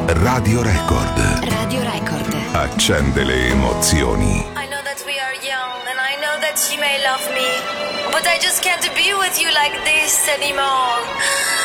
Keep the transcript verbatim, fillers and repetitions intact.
Radio Record. Radio Record. Accende le emozioni. I know that we are young and I know that you may love me, but I just can't be with you like this anymore.